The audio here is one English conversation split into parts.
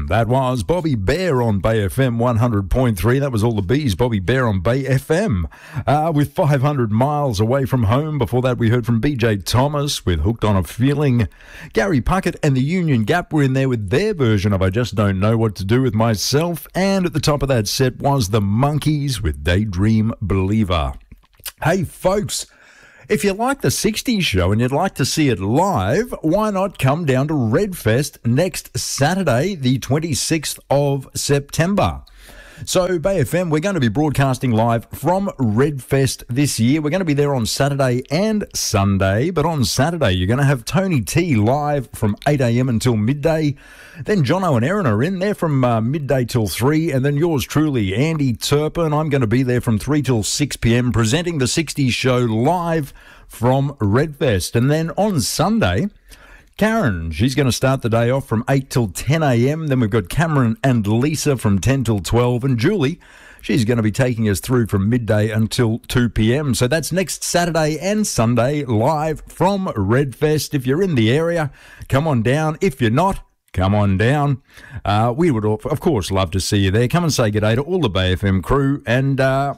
That was Bobby Bear on Bay FM 100.3. That was all the bees, Bobby Bear on Bay FM. With 500 miles away from home. Before that, we heard from BJ Thomas with Hooked on a Feeling. Gary Puckett and the Union Gap were in there with their version of I Just Don't Know What to Do with Myself. And at the top of that set was the Monkees with Daydream Believer. Hey, folks. If you like the 60s show and you'd like to see it live, why not come down to Redfest next Saturday, the 26th of September? So, Bay FM, we're going to be broadcasting live from Redfest this year. We're going to be there on Saturday and Sunday, but on Saturday you're going to have Tony T live from 8 a.m. until midday. Then Jono and Erin are in there from midday till 3, and then yours truly, Andy Turpin. I'm going to be there from 3 till 6 p.m. presenting the 60s show live from Redfest. And then on Sunday, Karen, she's going to start the day off from 8 till 10 a.m. Then we've got Cameron and Lisa from 10 till 12. And Julie, she's going to be taking us through from midday until 2 p.m. So that's next Saturday and Sunday live from Redfest. If you're in the area, come on down. If you're not, come on down. We would, of course, love to see you there. Come and say good day to all the Bay FM crew and,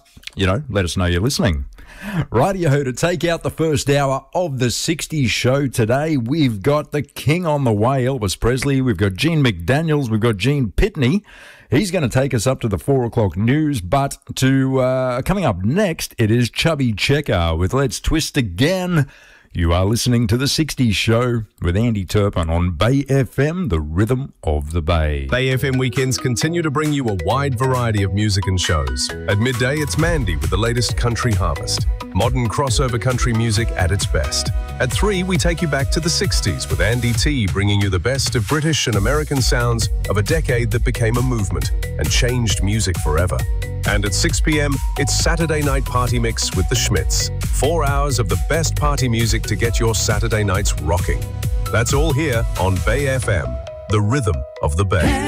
let us know you're listening. Rightio, to take out the first hour of the 60s show today, we've got the king on the way, Elvis Presley. We've got Gene McDaniels. We've got Gene Pitney. He's going to take us up to the 4 o'clock news. But coming up next, it is Chubby Checker with Let's Twist Again. You are listening to The 60s Show with Andy Turpin on Bay FM, the rhythm of the Bay. Bay FM weekends continue to bring you a wide variety of music and shows. At midday, it's Mandy with the latest country harvest. Modern crossover country music at its best. At 3, we take you back to the 60s with Andy T bringing you the best of British and American sounds of a decade that became a movement and changed music forever. And at 6 p.m., it's Saturday Night Party Mix with the Schmitz. 4 hours of the best party music to get your Saturday nights rocking. That's all here on Bay FM, the rhythm of the Bay.